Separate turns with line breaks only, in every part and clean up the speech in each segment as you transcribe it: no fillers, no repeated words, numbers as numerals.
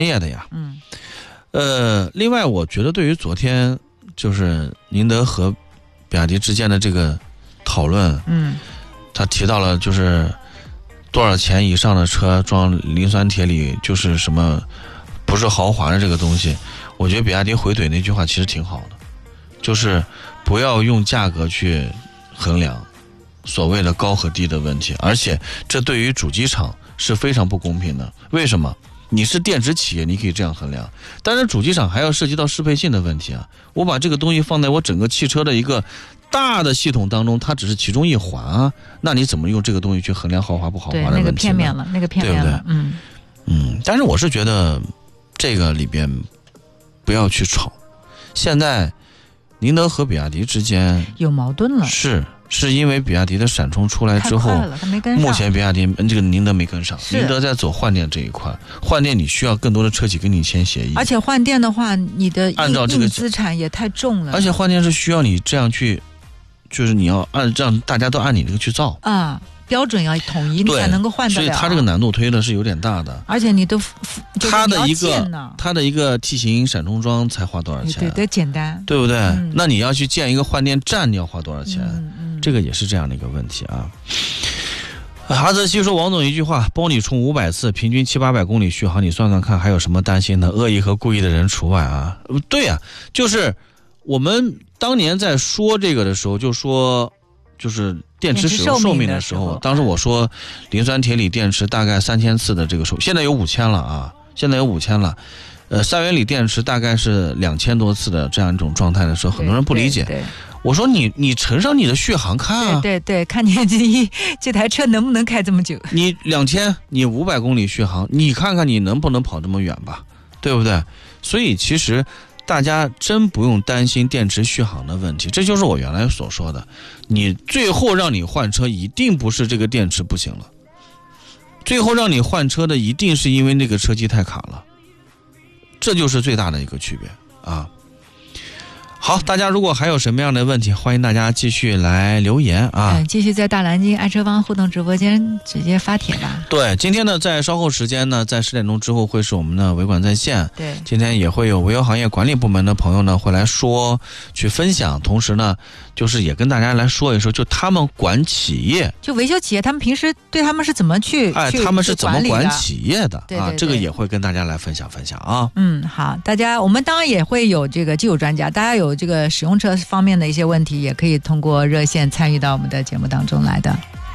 业的呀。另外我觉得对于昨天就是宁德和比亚迪之间的这个讨论，他提到了就是多少钱以上的车装磷酸铁锂就是什么不是豪华的这个东西，我觉得比亚迪回怼那句话其实挺好的，就是不要用价格去衡量所谓的高和低的问题，而且这对于主机厂是非常不公平的。为什么？你是电池企业，你可以这样衡量，但是主机厂还要涉及到适配性的问题啊。我把这个东西放在我整个汽车的一个大的系统当中，它只是其中一环啊，那你怎么用这个东西去衡量豪华不豪华的问题呢？
对，那个片面了，对不
对？但是我是觉得这个里边不要去吵。现在宁德和比亚迪之间
有矛盾了，
是因为比亚迪的闪充出来之后，目前比亚迪这个宁德没跟上，宁德在走换电这一块，换电你需要更多的车企跟你签协议，
而且换电的话，你的
按照这个
资产也太重了，
而且换电是需要你这样去，就是你要让大家都按你这个去造
啊。标准要统一，你才能够换得了。
所以它这个难度推的是有点大的。
而且你都
它的一个 T 型闪充桩才花多少钱？
对，简单，
对不对？那你要去建一个换电站，你要花多少钱？这个也是这样的一个问题啊。哈泽西说王总一句话，包你充500次，平均700-800公里续航，你算算看还有什么担心的？恶意和故意的人除外啊。对啊，就是我们当年在说这个的时候就说，就是电池使用寿命的时候，当时我说磷酸铁锂电池大概3000次的这个寿命，现在有5000了啊，三元锂电池大概是2000多次的这样一种状态的时候，很多人不理解。
对，
我说你乘上你的续航看啊，
对，看你这台车能不能开这么久。
你2000，你500公里续航，你看看你能不能跑这么远吧，对不对？所以其实大家真不用担心电池续航的问题，这就是我原来所说的，你最后让你换车一定不是这个电池不行了，最后让你换车的一定是因为那个车机太卡了，这就是最大的一个区别啊。好，大家如果还有什么样的问题，欢迎大家继续来留言啊！
继续在大南京爱车帮互动直播间直接发帖吧。
对，今天呢，在稍后时间呢，在10点钟之后会是我们的维管在线。
对，
今天也会有维修行业管理部门的朋友呢会来说去分享，同时呢，就是也跟大家来说一说，就他们管企业，
就维修企业，他们平时对他们是怎么去
他们是怎么管企业的
对
啊？这个也会跟大家来分享啊。
好，我们当然也会有这个技术专家，大家有这个使用车方面的一些问题，也可以通过热线参与到我们的节目当中来的。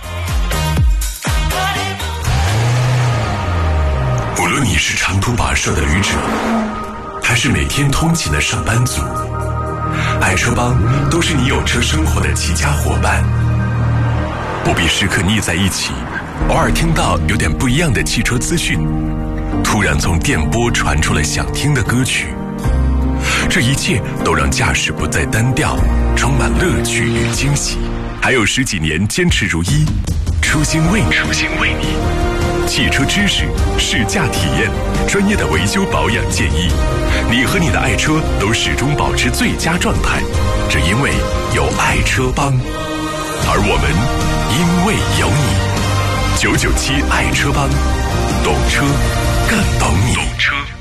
无论你是长途跋涉的旅者，还是每天通勤的上班族，爱车帮都是你有车生活的齐家伙伴。不必时刻腻在一起，偶尔听到有点不一样的汽车资讯，突然从电波传出了想听的歌曲，这一切都让驾驶不再单调，充满乐趣与惊喜。还有10几年坚持如一，初心为你。汽车知识、试驾体验、专业的维修保养建议，你和你的爱车都始终保持最佳状态，只因为有爱车帮，而我们因为有你。997爱车帮，懂车更懂你。